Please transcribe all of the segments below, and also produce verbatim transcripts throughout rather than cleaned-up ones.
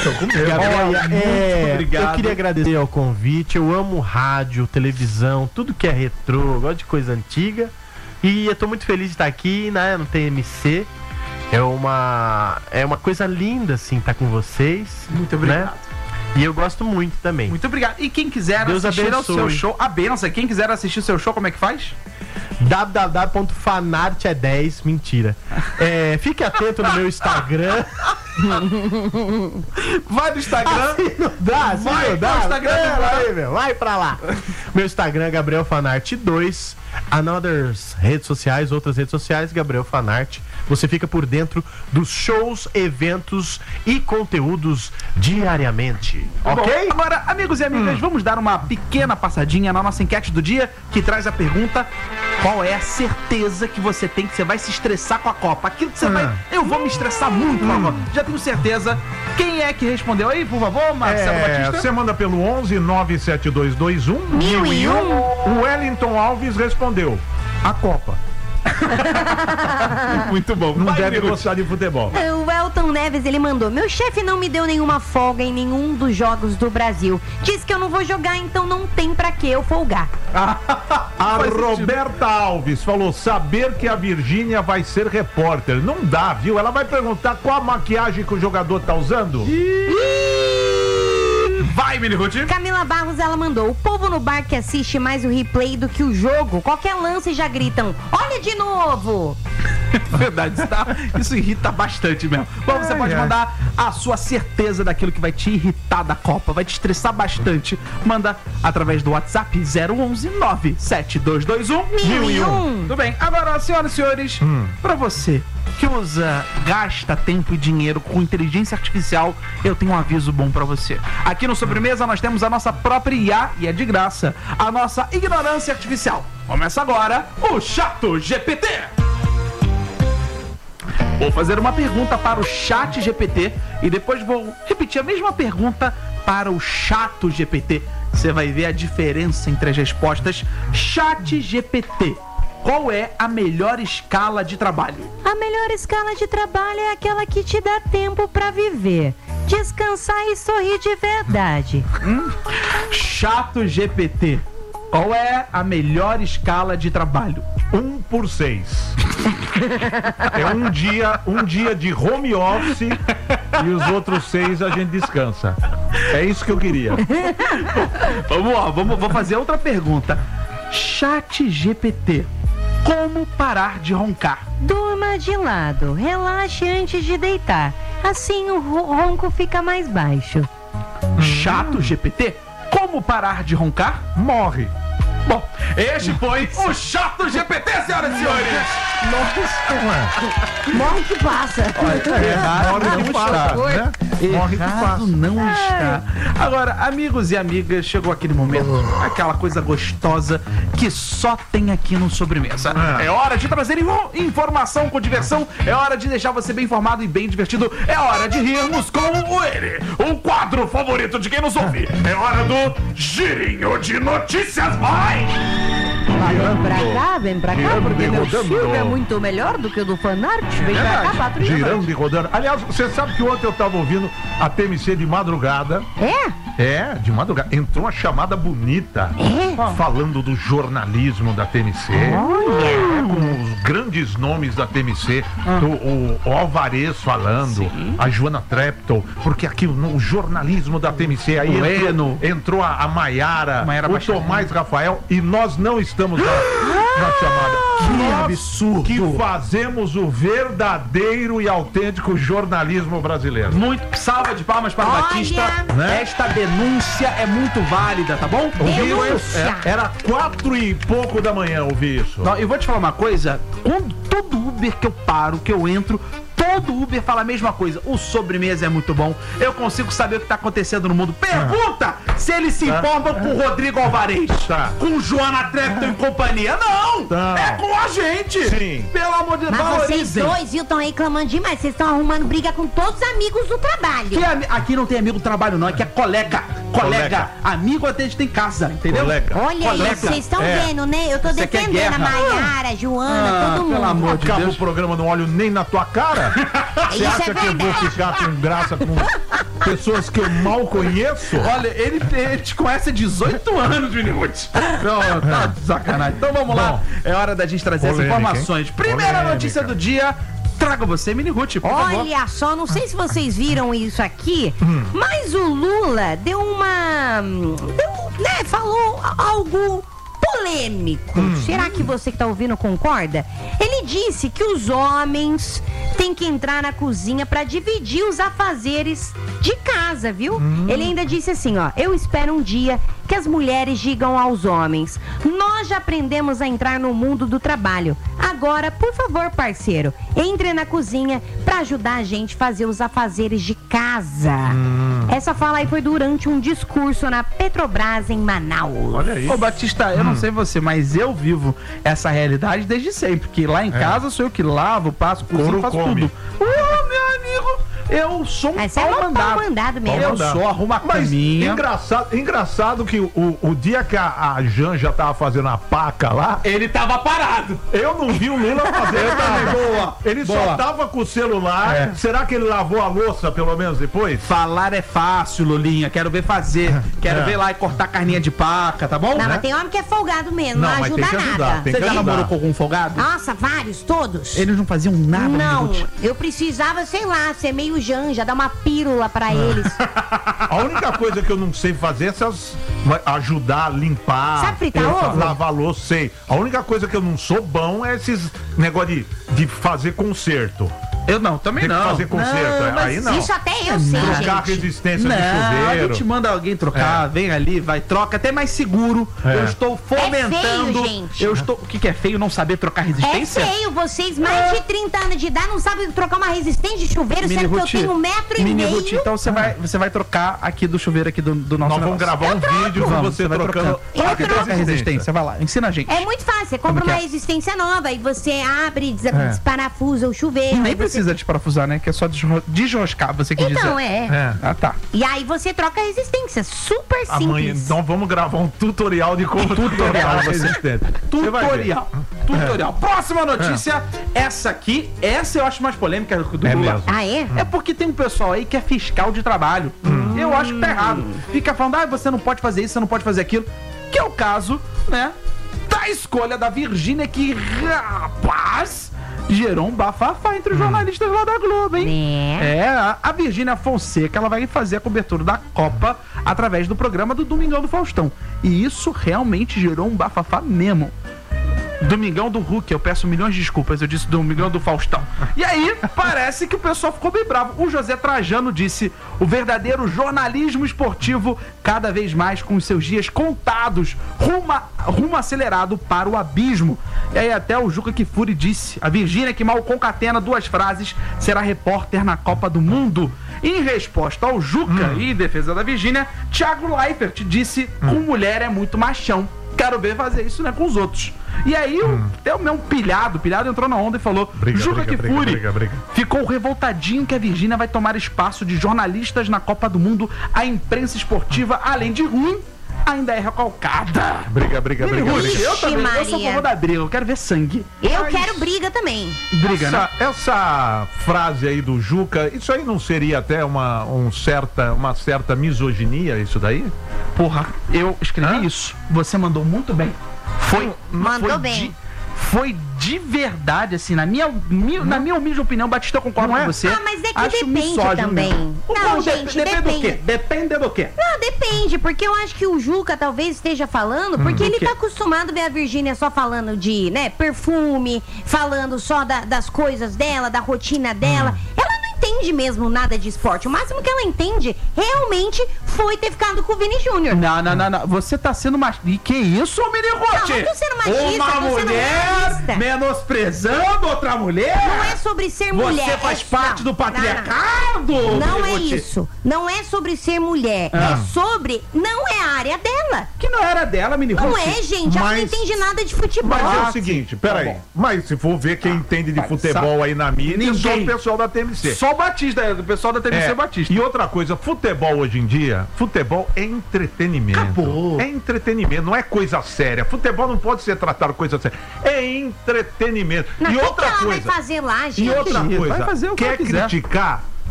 Tô com medo. Olha, é, obrigado. eu queria agradecer ao convite. Eu amo rádio, televisão, tudo que é retrô, eu gosto de coisa antiga. E eu tô muito feliz de estar aqui, né, no T M C. É uma, é uma coisa linda, assim, estar com vocês. Muito obrigado. Né? E eu gosto muito também. Muito obrigado. E quem quiser Deus assistir ao abençoe. seu show, a benção. Quem quiser assistir o seu show, como é que faz? w w w ponto fanart é dez, mentira. É, fique atento no meu Instagram. Vai no Instagram. Assim não dá, assim Vai não dá. pro Instagram do Pera Gabriel. aí, meu, vai pra lá. Meu Instagram é Gabriel Fanart dois. Another redes sociais, outras redes sociais, Gabriel Fanart. Você fica por dentro dos shows, eventos e conteúdos diariamente. Bom, Ok? agora, amigos e amigas, vamos dar uma pequena passadinha na nossa enquete do dia, que traz a pergunta: qual é a certeza que você tem que você vai se estressar com a Copa? Aquilo que você vai... Eu vou me estressar muito com a Copa. Já tenho certeza. Quem é que respondeu aí, por favor, Marcelo É, Batista? você manda pelo onze nove sete dois dois um Mil e um. O Wellington Alves respondeu: a Copa. Muito bom. Não Vai, deve Miruti. gostar de futebol. O Elton Neves, ele mandou: meu chefe não me deu nenhuma folga em nenhum dos jogos do Brasil. Diz que eu não vou jogar, então não tem pra que eu folgar. A Faz sentido. Roberta Alves falou: saber que a Virgínia vai ser repórter. Não dá, viu? Ela vai perguntar qual a maquiagem que o jogador tá usando. Vai, Miniruti. Camila Barros, ela mandou: o povo no bar que assiste mais o replay do que o jogo, qualquer lance já gritam: olha de novo! Verdade, isso, tá- isso irrita bastante mesmo. Bom, você Ai, pode ai. mandar a sua certeza daquilo que vai te irritar da Copa, vai te estressar bastante. Manda através do WhatsApp zero onze nove sete dois dois um Mil e um. Tudo bem, agora, senhoras e senhores, Hum. pra você que usa, gasta tempo e dinheiro com inteligência artificial, eu tenho um aviso bom pra você. Aqui no Sobremesa nós temos a nossa própria I A, e é de graça, a nossa ignorância artificial. Começa agora o Chato G P T. Vou fazer uma pergunta para o Chat G P T e depois vou repetir a mesma pergunta para o Chato G P T. Você vai ver a diferença entre as respostas. Chat G P T, qual é a melhor escala de trabalho? A melhor escala de trabalho é aquela que te dá tempo pra viver, descansar e sorrir de verdade. Chato G P T, qual é a melhor escala de trabalho? Um por seis. É um dia, um dia de home office e os outros seis a gente descansa. É isso que eu queria. Vamos lá, vamos, vou fazer outra pergunta. Chat G P T, como parar de roncar? Durma de lado, relaxe antes de deitar. Assim o ro- ronco fica mais baixo. Chato G P T, como parar de roncar? Morre. Bom, este foi o Chato G P T, senhoras e senhores. Morre que passa. Morre que passa, né? Morre que Errado passa. não está. Agora, amigos e amigas, chegou aquele momento, aquela coisa gostosa que só tem aqui no Sobremesa. Ah. É hora de trazer info- informação com diversão, é hora de deixar você bem informado e bem divertido, é hora de rirmos com o ele, o quadro favorito de quem nos ouve. É hora do Girinho de Notícias, vai! Vem pra cá, vem pra cá, Girando porque e meu rodando. filme é muito melhor do que o do fanart. Vem pra cá, patrulha. Girando e rodando. Aliás, você sabe que ontem eu tava ouvindo a T M C de madrugada. É? É, de madrugada. Entrou uma chamada bonita É? falando do jornalismo da T M C. É, com os grandes nomes da T M C. O, o, o Alvarez falando, a Joana Treptow, porque aqui no jornalismo da T M C aí O entrou, Eno. entrou a, a Maiara, Maiara o Baixaria. Tomás Rafael, e nós não estamos na, na chamada. Que Nós absurdo. que fazemos o verdadeiro e autêntico jornalismo brasileiro. Muito salva de palmas para o Olha. Batista. Né? Esta denúncia é muito válida, tá bom? Ouvi Denúncia. isso, é, era quatro e pouco da manhã, ouvi isso. Não, eu vou te falar uma coisa. Quando todo Uber que eu paro, que eu entro, todo Uber fala a mesma coisa. O Sobremesa é muito bom. Eu consigo saber o que tá acontecendo no mundo. Pergunta se eles se Tá. informam com o Rodrigo Alvarez. Tá. Com Joana Treptow e companhia. Não! Tá. É com a gente! Sim. Pelo amor de Deus, Mas vocês valorizem. dois, viu, estão reclamando demais. Vocês estão arrumando briga com todos os amigos do trabalho. Que ami- aqui não tem amigo do trabalho, não. Aqui é colega. Colega. Colega. Amigo até a gente tem em casa, entendeu? Colega. Olha aí, Colega. vocês estão É. vendo, né? Eu tô Você quer defendendo a guerra? Maiara, a Joana, Ah, todo mundo. pelo amor de Acaba Deus. o programa, não olho nem na tua cara. Você Isso acha é que eu vou verdade. ficar com graça com pessoas que eu mal conheço. Olha, ele, ele te conhece há dezoito anos, Miniguti. Não, tá de sacanagem. Então vamos lá. Bom, é hora da gente trazer as polêmica, informações. hein? Primeira Polêmica. notícia do dia. Traga você, Miniguti, por favor. Olha só, não sei se vocês viram isso aqui, Hum. mas o Lula deu uma. Deu, né, falou algo polêmico. Hum. Será que você que tá ouvindo concorda? Ele disse que os homens têm que entrar na cozinha para dividir os afazeres de casa, viu? Hum. Ele ainda disse assim, ó: eu espero um dia que as mulheres digam aos homens: nós já aprendemos a entrar no mundo do trabalho. Agora, por favor, parceiro, entre na cozinha para ajudar a gente a fazer os afazeres de casa. Hum. Essa fala aí foi durante um discurso na Petrobras em Manaus. Olha aí. Ô Batista, eu não sei você, mas eu vivo essa realidade desde sempre. Que lá em casa sou eu que lavo, passo, cozinho, Couro faço come. tudo. Ô, meu amigo, eu sou um Mas você é pau um mandado. pau mandado mesmo. Eu sou, arrumo a Mas caminha. engraçado, engraçado que o, o dia que a, a Janja tava fazendo a paca lá, Ele tava parado. eu não vi o Lula fazer nada. Boa, Ele só boa. tava com o celular. É. Será que ele lavou a louça pelo menos depois? Falar é fácil, Lulinha. Quero ver fazer. Quero É. ver lá e cortar carninha de paca, tá bom? Não, Né? mas tem homem que é folgado mesmo, não, Não, mas ajuda tem que ajudar, nada. tem Você que já ajudar. namorou com algum folgado? Nossa, vários, todos. Eles não faziam nada, Não, Miniguti. eu precisava, sei lá, ser meio janja, dar uma pílula pra eles. A única coisa que eu não sei fazer é essas, ajudar a limpar, Sabe fritar eu- ovo? lavar louça, sei. A única coisa que eu não sou bom é esses negócio de, de fazer conserto. Eu não, também Tem que não. fazer conserto, Não, mas aí não. Isso até eu sei, Trocar a gente. resistência Não, do a chuveiro. gente manda alguém trocar, É. vem ali, vai, troca, até mais seguro. É. Eu estou fomentando. feio, gente. Eu estou. O que, que é feio? Não saber trocar É resistência? feio, vocês mais de trinta anos de idade não sabem trocar uma resistência de chuveiro, sendo que eu Ruth, tenho um metro e Mini meio. Ruth, então você vai, você vai trocar aqui do chuveiro aqui do, do nosso Nós vamos negócio. gravar um vídeo com Vamos, você vai trocando. trocando. Eu Troca troco. troca a resistência, vai lá, ensina a gente. É muito fácil, você compra Como que uma é? resistência nova e você abre, des É. desparafusa o chuveiro. Nem aí você- precisa desparafusar, né? Que é só desro- desroscar, você quer Então, dizer. é. É. Ah, tá. E aí você troca a resistência, super Amanhã, simples. então vamos gravar um tutorial de como Tutorial, trocar a você- resistência. Você vai ver. Tutorial. Tutorial. Próxima notícia. Essa aqui, essa eu acho mais polêmica do do É Lula. mesmo. Ah, é? É porque tem um pessoal aí que é fiscal de trabalho. Eu acho que tá errado. Fica falando, ah, você não pode fazer isso, você não pode fazer aquilo. Que é o caso, né, da escolha da Virgínia, que, rapaz, gerou um bafafá entre os jornalistas lá da Globo, hein? É. É, a- a Virgínia Fonseca, ela vai fazer a cobertura da Copa através do programa do Domingão do Faustão. E isso realmente gerou um bafafá mesmo. Domingão do Hulk, eu peço milhões de desculpas, eu disse Domingão do Faustão. E aí, parece que o pessoal ficou bem bravo. O José Trajano disse: o verdadeiro jornalismo esportivo, cada vez mais com os seus dias contados, rumo, a- rumo acelerado para o abismo. E aí até o Juca Kifuri disse: a Virgínia, que mal concatena duas frases, será repórter na Copa do Mundo. Em resposta ao Juca e em defesa da Virgínia, Thiago Leifert disse: com mulher é muito machão. Quero ver fazer isso, né, com os outros. E aí, o, até o meu pilhado, pilhado entrou na onda e falou: Briga, Juca briga, briga, Kifuri briga, briga. ficou revoltadinho que a Virgínia vai tomar espaço de jornalistas na Copa do Mundo. A imprensa esportiva, além de ruim, ainda é recalcada. Briga, briga, briga, Ruth, briga. eu também, eu sou a Maria. favor da briga, eu quero ver sangue. Eu Mas- quero briga também. briga, né? Essa, essa frase aí do Juca, isso aí não seria até uma, um certa, uma certa misoginia, isso daí? Porra, eu escrevi Hã? isso. Você mandou muito bem. Foi, Mandou foi bem. De, foi de verdade, assim, na minha, mi- na minha humilde opinião, Batista, eu concordo Não é? com você. Ah, mas é que Acho depende misógino também. mesmo. Não, Como de- gente, depende do depende. quê? Depende do quê? Não, depende, porque eu acho que o Juca talvez esteja falando, porque do ele quê? tá acostumado a ver a Virgínia só falando de, né, perfume, falando só da- das coisas dela, da rotina dela. Ela não entende mesmo nada de esporte. O máximo que ela entende realmente foi ter ficado com o Vini Júnior. Não, não, não, não. Você tá sendo machista. E que isso, Minicote? Não, não tô sendo machista, Uma tô sendo mulher realista. menosprezando outra mulher? Não é sobre ser Você mulher. faz é- parte não, do não, não. patriarcado? Não é Minicote? isso. Não é sobre ser mulher. Ah. É sobre. Não é a área dela. Que não era dela, Minicote. Não é, gente. Ela não Mas- entende nada de futebol. Mas é Ah, o seguinte, sim. peraí. Tá bom. Mas se for ver quem entende de vai, futebol sabe? aí na mídia, é só Ninguém. o pessoal da T M C. Só o Batista, é, do pessoal da T V C É, Batista. E outra coisa, futebol hoje em dia, futebol é entretenimento. Acabou. É entretenimento, não é coisa séria. Futebol não pode ser tratado coisa séria. É entretenimento. Mas e o que, outra que ela coisa. vai fazer lá, gente? E outra Vai coisa, fazer o que quer ela quiser. criticar?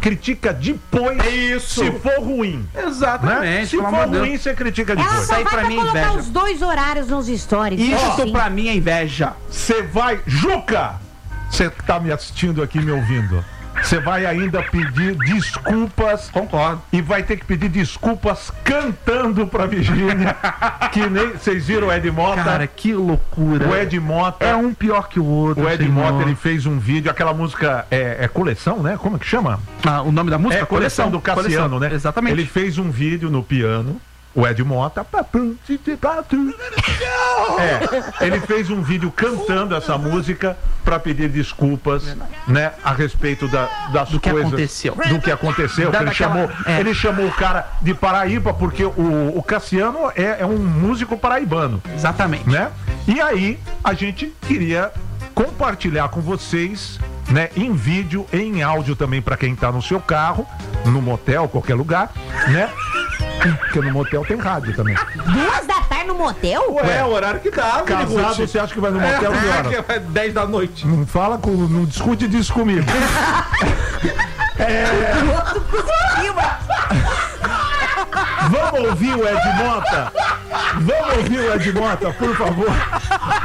critica depois. Isso. Se for ruim. Exatamente. Né? Se pelo for amor de ruim, Deus. você critica Ela depois. só aí vai pra pra mim é colocar inveja. os dois horários nos stories. Isso Sim. pra mim é inveja. Você vai. Juca! Você que tá me assistindo aqui, me ouvindo. Você vai ainda pedir desculpas. Concordo. E vai ter que pedir desculpas cantando pra Virgínia. Que nem. Vocês viram o Ed Mota? Cara, que loucura. O Ed Mota. É um pior que o outro. O Ed senhor. Mota, ele fez um vídeo, aquela música é, é coleção, né? Como é que chama? Ah, o nome da música? É coleção do Cassiano, Coleção. né? Exatamente. Ele fez um vídeo no piano, o Ed Mota. É, ele fez um vídeo cantando essa música pra pedir desculpas, né, a respeito da, das Do que coisas, aconteceu. do que aconteceu. Da- que ele daquela- chamou, é. ele chamou o cara de Paraíba porque o, o Cassiano é, é um músico paraibano, Exatamente. né? E aí a gente queria compartilhar com vocês, né, em vídeo e em áudio também para quem tá no seu carro, no motel, qualquer lugar, né? Porque no motel tem rádio também. Duas da tarde no motel? Ué, é o horário que dá, Casado, você acha que vai no motel que hora? É dez da noite. Não fala com, não discute disso comigo. Vamos ouvir o Ed Mota? Vamos ouvir o Ed Mota, por favor.